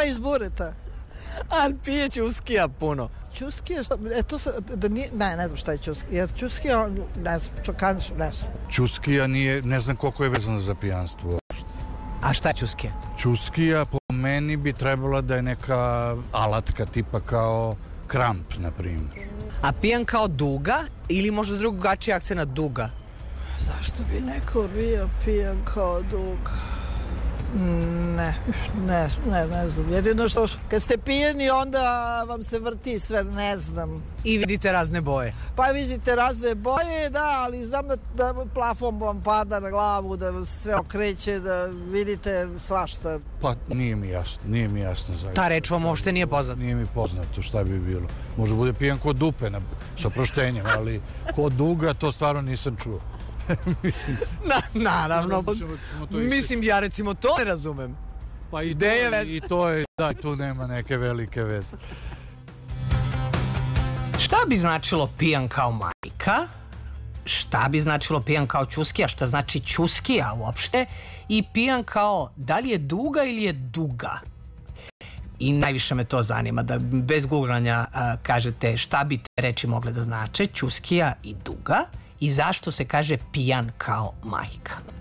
iz bureta. Ali pije ćuskija puno. Ćuskija, šta? Ne znam šta je ćuskija. Jer ćuskija, ne znam, čokanš, ne znam. Ćuskija nije, ne znam koliko je vezano za pijanstvo uopšte. A šta je ćuskija? Ćuskija po meni bi trebala da je neka alatka tipa kao kramp, na primjer. A pijan kao duga ili možda drugačiji akcent na duga? Zašto bi neko bio pijan kao duga? Ne znam. Jedino što kad ste pijeni onda vam se vrti sve, ne znam. I vidite razne boje. Pa vidite razne boje, da, ali znam da plafon vam pada na glavu, da vam se sve okreće, da vidite svašta. Pa nije mi jasno zaista. Ta reč vam uopšte nije poznata? Nije mi poznato šta bi bilo. Možda bude pijan kod dupe, sa proštenjem, ali kod duga to stvarno nisam čuo. Mislim, naravno. Mislim, ja recimo to ne razumem. Pa i to je, da, tu nema neke velike veze. Šta bi značilo pijan kao majka? Šta bi značilo pijan kao ćuskija? Šta znači ćuskija uopšte? I pijan kao, da li je duga ili je duga? I najviše me to zanima, da bez googlanja kažete šta bi te reči mogle da znače, ćuskija i duga, i zašto se kaže pijan kao majka.